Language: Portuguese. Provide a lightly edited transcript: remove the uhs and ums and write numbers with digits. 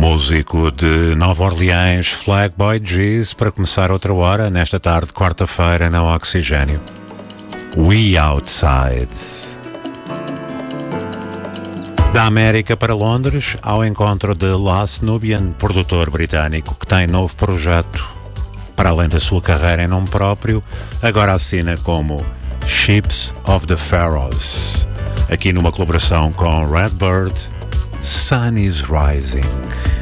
Músico de Nova Orleans, Flag Boy G's, para começar outra hora, nesta tarde, quarta-feira, na Oxigênio. We Outside. Da América para Londres, ao encontro de Last Nubian, produtor britânico que tem novo projeto. Para além da sua carreira em nome próprio, agora assina como Ships of the Pharaohs. Aqui numa colaboração com Redbird, Sun is Rising.